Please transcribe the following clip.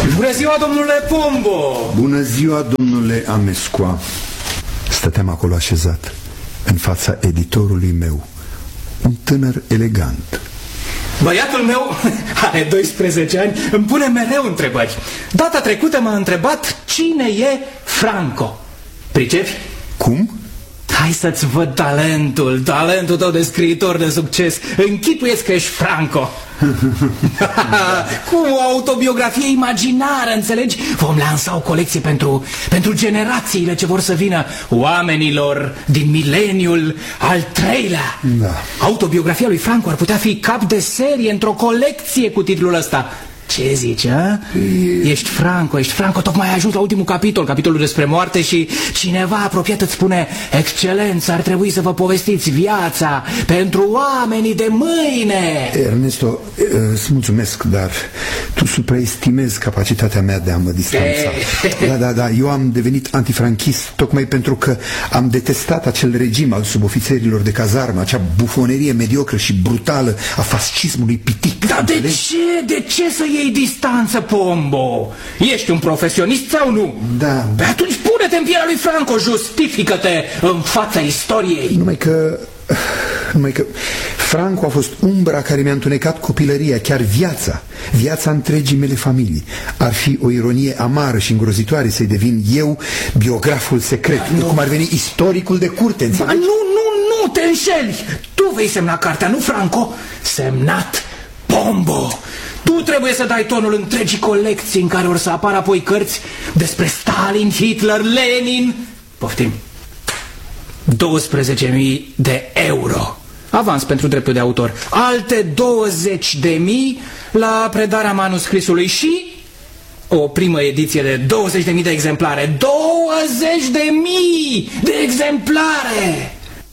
Bună ziua, domnule Pombo! Bună ziua, domnule Amescoa. Stăteam acolo așezat, în fața editorului meu, un tânăr elegant. Băiatul meu are 12 ani, îmi pune mereu întrebări. Data trecută m-a întrebat cine e Franco. Pricepi? Cum? Hai să-ți văd talentul tău de scriitor de succes. Închipuiesc că ești Franco. Cu o autobiografie imaginară, înțelegi? Vom lansa o colecție pentru generațiile ce vor să vină, oamenilor din mileniul al treilea. Da. Autobiografia lui Franco ar putea fi cap de serie într-o colecție cu titlul ăsta. Ce zici, a? Ești Franco, tocmai ai ajuns la ultimul capitolul despre moarte și cineva apropiat îți spune: Excelență, ar trebui să vă povestiți viața pentru oamenii de mâine. Ernesto, îți mulțumesc, dar tu supraestimezi capacitatea mea de a mă distanța. Da, eu am devenit antifranchist tocmai pentru că am detestat acel regim al subofițerilor de cazarmă, acea bufonerie mediocră și brutală a fascismului pitic. Dar de ce să iei distanță, Pombo? Ești un profesionist sau nu? Da. Pe atunci pune-te în pielea lui Franco, justifică-te în fața istoriei. Numai că Franco a fost umbra care mi-a întunecat copilăria, chiar viața întregii mele familii. Ar fi o ironie amară și îngrozitoare să-i devin eu biograful secret, cum ar veni istoricul de curte. Nu te înșeli. Tu vei semna cartea, nu Franco. Semnat Pombo. Tu trebuie să dai tonul întregii colecții în care or să apară apoi cărți despre Stalin, Hitler, Lenin. Poftim. 12.000 de euro avans pentru dreptul de autor, alte 20.000 la predarea manuscrisului și o primă ediție de 20.000 de exemplare. 20.000 de exemplare!